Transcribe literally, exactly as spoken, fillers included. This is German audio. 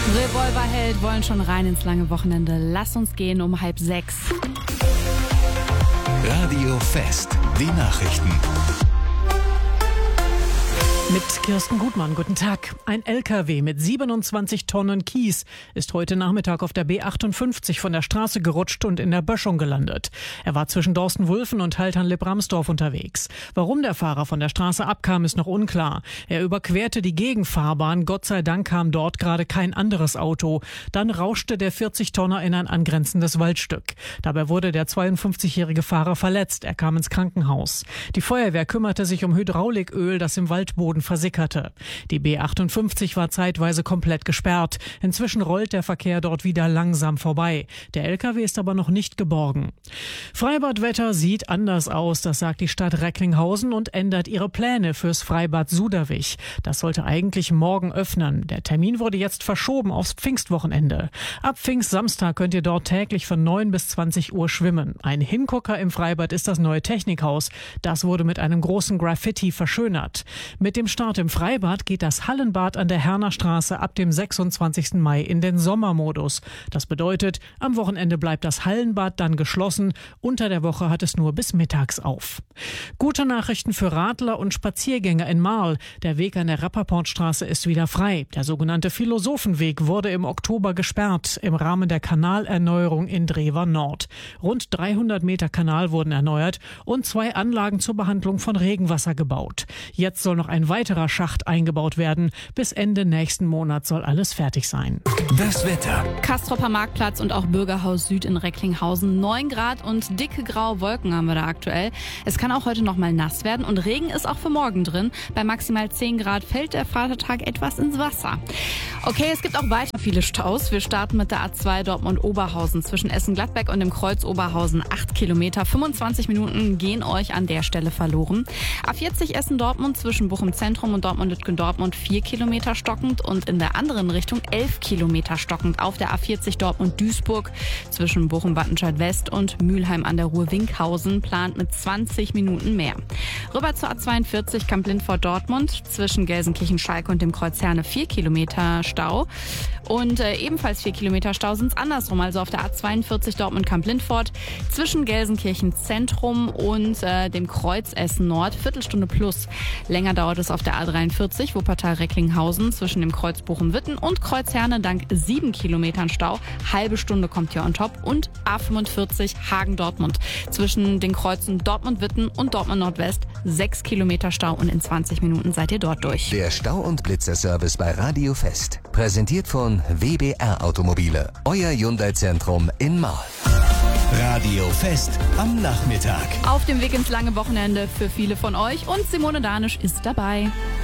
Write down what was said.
Revolverheld wollen schon rein ins lange Wochenende. Lass uns gehen um halb sechs. Radio Fest, die Nachrichten. Mit Kirsten Gutmann, guten Tag. Ein L K W mit siebenundzwanzig Tonnen Kies ist heute Nachmittag auf der B achtundfünfzig von der Straße gerutscht und in der Böschung gelandet. Er war zwischen Dorstenwulfen und Haltern-Lipp-Ramsdorf unterwegs. Warum der Fahrer von der Straße abkam, ist noch unklar. Er überquerte die Gegenfahrbahn. Gott sei Dank kam dort gerade kein anderes Auto. Dann rauschte der vierzig-Tonner in ein angrenzendes Waldstück. Dabei wurde der zweiundfünfzigjährige Fahrer verletzt. Er kam ins Krankenhaus. Die Feuerwehr kümmerte sich um Hydrauliköl, das im Waldboden versickerte. Die B achtundfünfzig war zeitweise komplett gesperrt. Inzwischen rollt der Verkehr dort wieder langsam vorbei. Der L K W ist aber noch nicht geborgen. Freibadwetter sieht anders aus, das sagt die Stadt Recklinghausen und ändert ihre Pläne fürs Freibad Suderwich. Das sollte eigentlich morgen öffnen. Der Termin wurde jetzt verschoben aufs Pfingstwochenende. Ab Pfingstsamstag könnt ihr dort täglich von neun bis zwanzig Uhr schwimmen. Ein Hingucker im Freibad ist das neue Technikhaus. Das wurde mit einem großen Graffiti verschönert. Mit dem Start im Freibad geht das Hallenbad an der Herner Straße ab dem sechsundzwanzigsten Mai in den Sommermodus. Das bedeutet, am Wochenende bleibt das Hallenbad dann geschlossen. Unter der Woche hat es nur bis mittags auf. Gute Nachrichten für Radler und Spaziergänger in Marl. Der Weg an der Rappaportstraße ist wieder frei. Der sogenannte Philosophenweg wurde im Oktober gesperrt im Rahmen der Kanalerneuerung in Drewer Nord. Rund dreihundert Meter Kanal wurden erneuert und zwei Anlagen zur Behandlung von Regenwasser gebaut. Jetzt soll noch ein weiterer Schacht eingebaut werden. Bis Ende nächsten Monat soll alles fertig sein. Das Wetter. Kastropper Marktplatz und auch Bürgerhaus Süd in Recklinghausen. neun Grad und dicke graue Wolken haben wir da aktuell. Es kann auch heute noch mal nass werden und Regen ist auch für morgen drin. Bei maximal zehn Grad fällt der Vatertag etwas ins Wasser. Okay, es gibt auch weiter viele Staus. Wir starten mit der A zwei Dortmund-Oberhausen zwischen Essen-Gladbeck und dem Kreuz Oberhausen. acht Kilometer, fünfundzwanzig Minuten gehen euch an der Stelle verloren. A vierzig Essen-Dortmund zwischen Bochum Zentrum und Dortmund-Lütgendortmund vier Kilometer stockend und in der anderen Richtung elf Kilometer stockend auf der A vierzig Dortmund-Duisburg zwischen Bochum-Wattenscheid West und Mülheim an der Ruhr-Winkhausen plant mit zwanzig Minuten mehr. Rüber zur A zweiundvierzig Kamp-Lindfort-Dortmund zwischen Gelsenkirchen-Schalke und dem Kreuz Herne vier Kilometer Stau und äh, ebenfalls vier Kilometer Stau sind es andersrum, also auf der A zweiundvierzig Dortmund-Kamp-Lindfort zwischen Gelsenkirchen Zentrum und äh, dem Kreuz Essen Nord Viertelstunde plus. Länger dauert es auf der A dreiundvierzig Wuppertal-Recklinghausen zwischen dem Kreuz Bochum-Witten und Kreuz Herne dank sieben Kilometern Stau. Halbe Stunde kommt hier on top. Und A fünfundvierzig Hagen-Dortmund zwischen den Kreuzen Dortmund-Witten und Dortmund-Nordwest sechs Kilometer Stau und in zwanzig Minuten seid ihr dort durch. Der Stau- und Blitzerservice bei Radio Fest. Präsentiert von W B R Automobile. Euer Hyundai-Zentrum in Marl. Radio Fest am Nachmittag. Auf dem Weg ins lange Wochenende für viele von euch und Simone Danisch ist dabei.